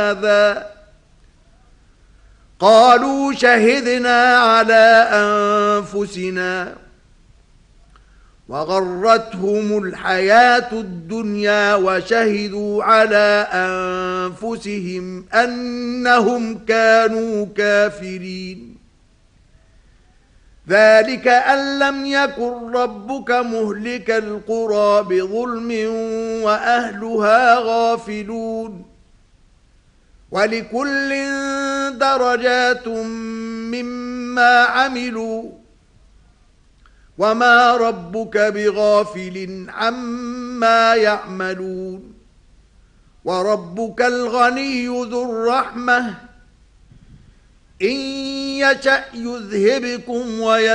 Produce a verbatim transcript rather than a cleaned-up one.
هذا قالوا شهدنا على أنفسنا وغرتهم الحياة الدنيا وشهدوا على أنفسهم أنهم كانوا كافرين. ذلك أن لم يكن ربك مهلك القرى بظلم وأهلها غافلون. ولكل درجات مما عملوا وما ربك بغافل عما يعملون. وربك الغني ذو الرحمة إن يشأ يذهبكم ويذهبكم